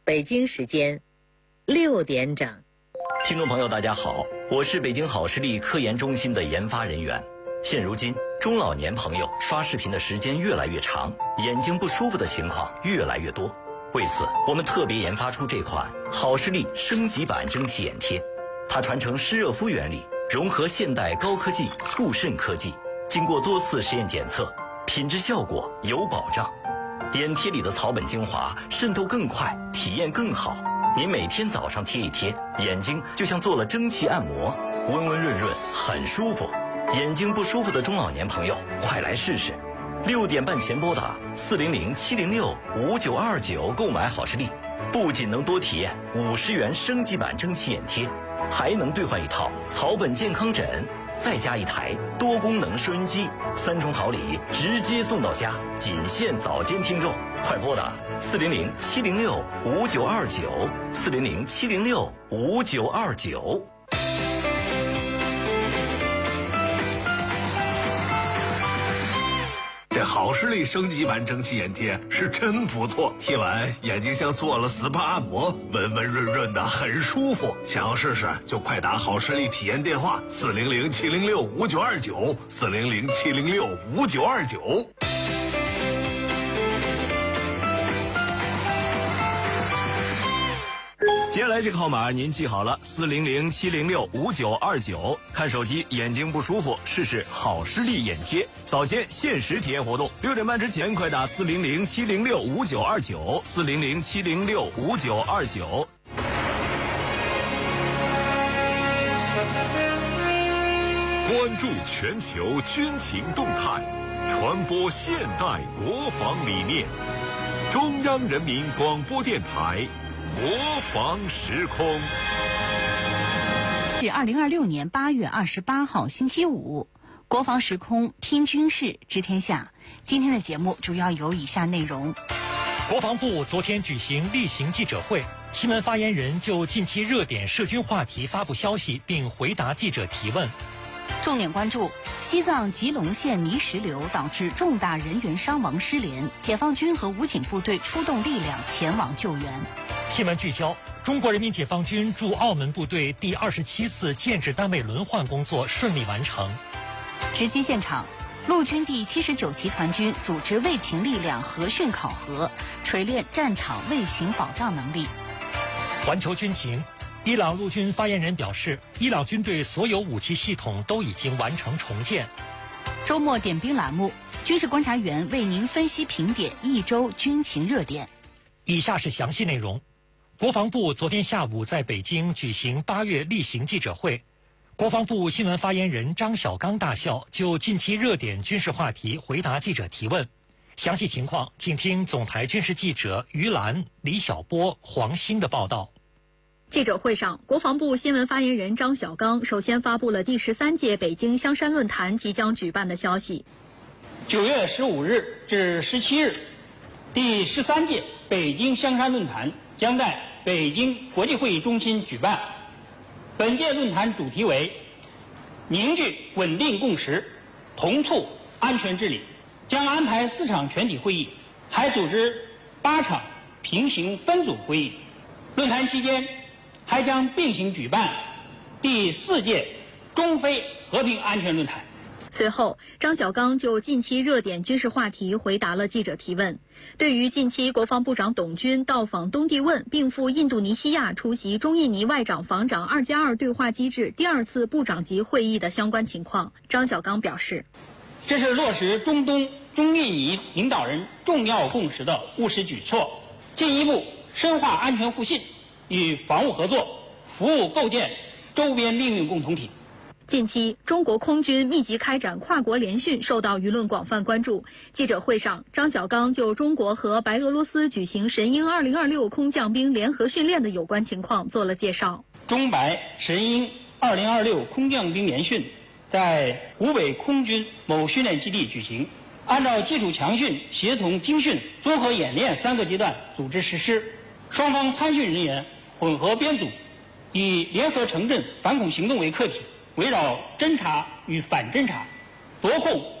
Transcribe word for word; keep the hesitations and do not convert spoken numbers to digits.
北京时间六点整。 听众朋友大家好，我是北京好视力科研中心的研发人员。现如今中老年朋友刷视频的时间越来越长，眼睛不舒服的情况越来越多。为此我们特别研发出这款好视力升级版蒸汽眼贴，它传承湿热敷原理，融合现代高科技固渗科技，经过多次实验检测，品质效果有保障。眼贴里的草本精华渗透更快，体验更好。您每天早上贴一贴，眼睛就像做了蒸汽按摩，温温润润，很舒服。眼睛不舒服的中老年朋友，快来试试。六点半前拨打四零零七零六五九二九购买好视力，不仅能多体验五十元升级版蒸汽眼贴，还能兑换一套草本健康枕，再加一台多功能收音机，三重好礼直接送到家，仅限早间听众。快拨打四零零七零六五九二九，四零零七零六五九二九。 这好视力升级版蒸汽眼贴是真不错，贴完眼睛像做了 S P A 按摩，温温润润的，很舒服。想要试试就快打好视力体验电话四零零七零六五九二九，四零零七零六五九二九。 接下来这个号码您记好了，四零零七零六五九二九。看手机眼睛不舒服，试试好视力眼贴，早间限时体验活动，六点半之前快打四零零七零六五九二九，四零零七零六五九二九。 关注全球军情动态，传播现代国防理念。中央人民广播电台。国防时空是二零二六年八月二十八号星期五，国防时空听军事知天下。今天的节目主要有以下内容： 国防部昨天举行例行记者会，新闻发言人就近期热点涉军话题发布消息，并回答记者提问。 重点关注西藏吉隆县泥石流导致重大人员伤亡失联，解放军和武警部队出动力量前往救援。 新闻聚焦：中国人民解放军驻澳门部队第二十七次建制单位轮换工作顺利完成。 直击现场，陆军第七十九集团军组织卫勤力量核训考核，锤炼战场卫行保障能力。 环球军情：伊朗陆军发言人表示，伊朗军队所有武器系统都已经完成重建。 周末点兵栏目，军事观察员为您分析评点一周军情热点。 以下是详细内容。国防部昨天下午在北京举行八月例行记者会，国防部新闻发言人张晓刚大校就近期热点军事话题回答记者提问。详细情况，请听总台军事记者于兰、李晓波、黄鑫的报道。 记者会上，国防部新闻发言人张晓刚首先发布了第十三届北京香山论坛即将举办的消息。 九月十五日至十七日，第十三届北京香山论坛将在北京国际会议中心举办。本届论坛主题为凝聚稳定共识，同促安全治理，将安排四场全体会议，还组织八场平行分组会议。论坛期间还将并行举办第四届中非和平安全论坛。 随后，张晓刚就近期热点军事话题回答了记者提问。对于近期国防部长董军到访东帝汶，并赴印度尼西亚出席中印尼外长防长二加二对话机制第二次部长级会议的相关情况，张晓刚表示， 这是落实中东中印尼领导人重要共识的务实举措，进一步深化安全互信与防务合作，服务构建周边命运共同体。 近期，中国空军密集开展跨国联训受到舆论广泛关注。记者会上，张晓刚就中国和白俄罗斯举行神鹰二零二六空降兵联合训练的有关情况做了介绍。 中白神鹰二零二六空降兵联训在湖北空军某训练基地举行，按照基础强训、协同精训、综合演练三个阶段组织实施。双方参训人员混合编组，以联合城镇反恐行动为课题，围绕侦察与反侦察、夺控